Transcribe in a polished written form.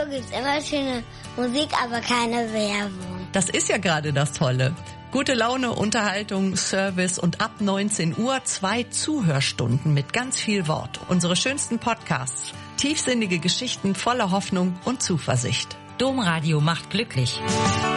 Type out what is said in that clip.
Radio gibt's immer schöne Musik, aber keine Werbung. Das ist ja gerade das Tolle. Gute Laune, Unterhaltung, Service und ab 19 Uhr 2 Zuhörstunden mit ganz viel Wort. Unsere schönsten Podcasts. Tiefsinnige Geschichten voller Hoffnung und Zuversicht. Domradio macht glücklich.